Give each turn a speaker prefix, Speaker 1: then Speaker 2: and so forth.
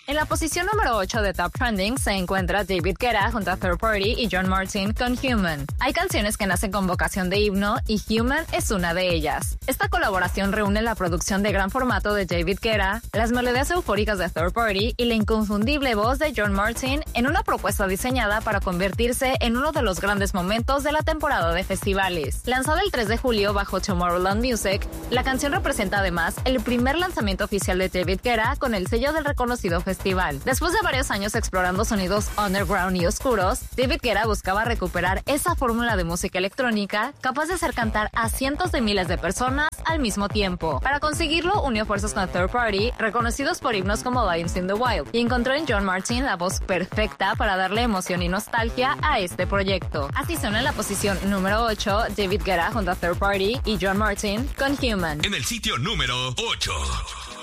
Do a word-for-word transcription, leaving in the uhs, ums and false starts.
Speaker 1: En la posición número ocho de Top Trending se encuentra David Guetta junto a Third Party y John Martin con Human. Hay canciones que nacen con vocación de himno y Human es una de ellas. Esta colaboración reúne la producción de gran formato de David Guetta, las melodías eufóricas de Third Party y la inconfundible voz de John Martin en una propuesta diseñada para convertirse en uno de los grandes momentos de la temporada de festivales. Lanzada el tres de julio bajo Tomorrowland Music, la canción representa además el primer lanzamiento oficial de David Guetta con el sello del reconocido festival. Después de varios años explorando sonidos underground y oscuros, David Guetta buscaba recuperar esa fórmula de música electrónica capaz de hacer cantar a cientos de miles de personas al mismo tiempo. Para conseguirlo, unió fuerzas con Third Party, reconocidos por himnos como Lions in the Wild, y encontró en John Martin la voz perfecta para darle emoción y nostalgia a este proyecto. Así suena en la posición número ocho David Guetta junto a Third Party y John Martin con Human.
Speaker 2: En el sitio número ocho.